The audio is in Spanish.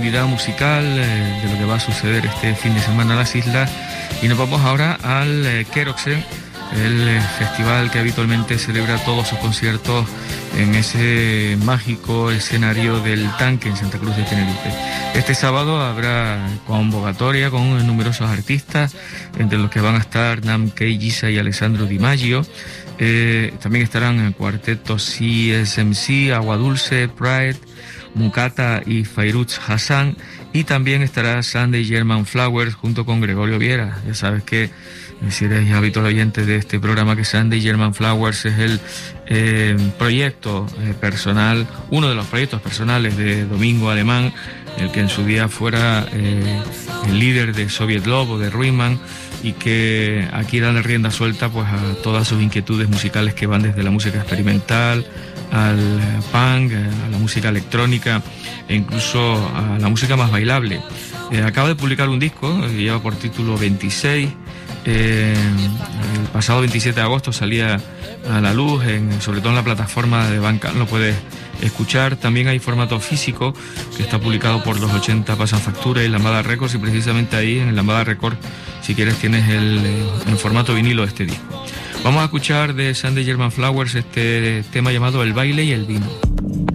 Actividad musical de lo que va a suceder este fin de semana en las islas, y nos vamos ahora al Keroxe, el festival que habitualmente celebra todos sus conciertos en ese mágico escenario del Tanque en Santa Cruz de Tenerife. Este sábado habrá convocatoria con numerosos artistas, entre los que van a estar Nam Kei Gisa y Alessandro Di Maggio. También estarán el cuarteto CSMC, Agua Dulce, Pride, Mukata y Fairuz Hassan, y también estará Sunday German Flowers junto con Gregorio Viera. Ya sabes que, si eres habitual oyente de este programa, que Sunday German Flowers es el proyecto personal, uno de los proyectos personales de Domingo Alemán, el que en su día fuera el líder de Soviet Love o de Ruinman, y que aquí dan rienda suelta pues a todas sus inquietudes musicales, que van desde la música experimental al punk, a la música electrónica e incluso a la música más bailable. Acaba de publicar un disco que lleva por título 26. El pasado 27 de agosto salía a la luz, sobre todo en la plataforma de Bandcamp lo puedes escuchar. También hay formato físico que está publicado por los 80 Pasan Factura y Lambada Records, y precisamente ahí en Lambada Records, si quieres, tienes en formato vinilo este disco. Vamos a escuchar de Sunday German Flowers este tema llamado El baile y el vino.